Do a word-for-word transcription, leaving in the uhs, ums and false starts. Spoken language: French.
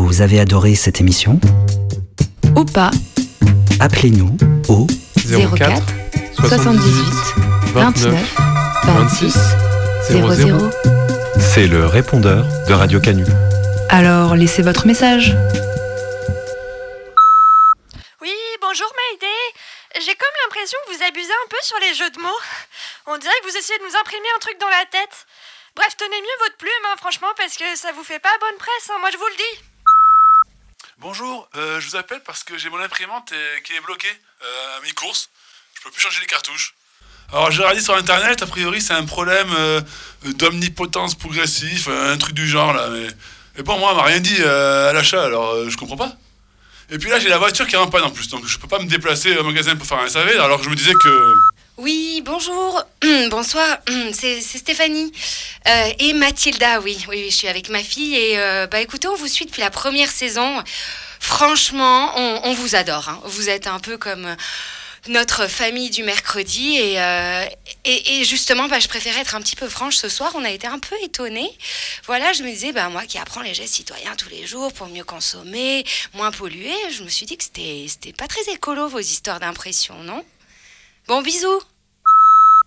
Vous avez adoré cette émission ? Ou pas. Appelez-nous au zéro quatre soixante-dix-huit vingt-neuf vingt-six zéro zéro. C'est le répondeur de Radio Canu. Alors, laissez votre message. Oui, bonjour Mayday. J'ai comme l'impression que vous abusez un peu sur les jeux de mots. On dirait que vous essayez de nous imprimer un truc dans la tête. Bref, tenez mieux votre plume, hein, franchement, parce que ça vous fait pas bonne presse, hein, moi je vous le dis. Bonjour, euh, je vous appelle parce que j'ai mon imprimante euh, qui est bloquée euh, à mi-course. Je peux plus changer les cartouches. Alors j'ai regardé sur internet, a priori c'est un problème euh, d'omnipotence progressif, un truc du genre là. Mais, mais bon, moi, elle m'a rien dit euh, à l'achat, alors euh, je comprends pas. Et puis là, j'ai la voiture qui est en panne en plus, donc je peux pas me déplacer au magasin pour faire un S A V, alors que je me disais que... Oui, bonjour, bonsoir, c'est, c'est Stéphanie euh, et Mathilda, oui, oui, oui, je suis avec ma fille et euh, bah écoutez, on vous suit depuis la première saison. Franchement, on, on vous adore, hein. Vous êtes un peu comme notre famille du mercredi et, euh, et, et justement, bah, je préférais être un petit peu franche ce soir, on a été un peu étonnés. Voilà, je me disais, bah, moi qui apprends les gestes citoyens tous les jours pour mieux consommer, moins polluer, je me suis dit que c'était, c'était pas très écolo vos histoires d'impression, non ? Bon, bisous.